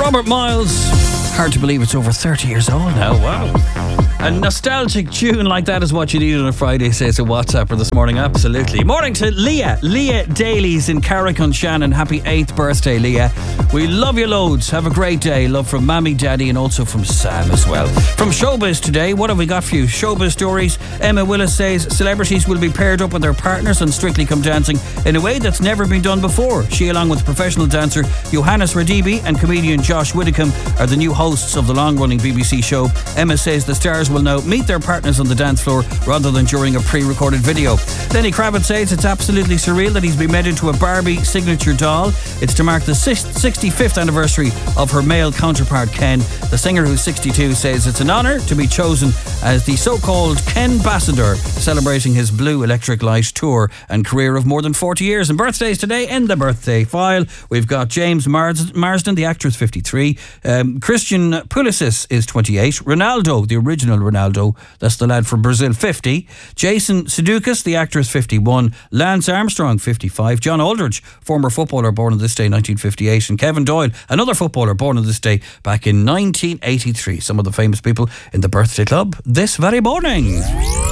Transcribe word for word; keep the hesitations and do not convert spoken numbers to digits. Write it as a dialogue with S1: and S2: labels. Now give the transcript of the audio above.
S1: Robert Miles. Hard to believe it's over thirty years old now. Wow. A nostalgic tune like that is what you need on a Friday, says a WhatsApper this morning. Absolutely. Morning to Leah. Leah Daly's in Carrick-on-Shannon. Happy eighth birthday, Leah. We love you loads. Have a great day. Love from Mammy, Daddy, and also from Sam as well. From Showbiz today, what have we got for you? Showbiz stories. Emma Willis says celebrities will be paired up with their partners on Strictly Come Dancing in a way that's never been done before. She, along with professional dancer Johannes Radibi and comedian Josh Widdicombe, are the new hosts of the long-running B B C show. Emma says the stars will now meet their partners on the dance floor rather than during a pre-recorded video. Lenny Kravitz says it's absolutely surreal that he's been made into a Barbie signature doll. It's to mark the sixty-fifth anniversary of her male counterpart Ken. The singer, who's sixty-two, says it's an honour to be chosen as the so-called Ken Ambassador, celebrating his Blue Electric Light tour and career of more than forty years. And birthdays today in the birthday file, we've got James Mars- Marsden, the actor, is fifty-three. Um, Christian Pulisic is twenty-eight. Ronaldo, the original Ronaldo, that's the lad from Brazil, fifty. Jason Sudeikis, the actor, is fifty-one. Lance Armstrong, fifty-five. John Aldridge, former footballer, born on this day, nineteen fifty-eight. And Kevin Doyle, another footballer, born on this day back in nineteen eighty-three. Some of the famous people in the birthday club this very morning.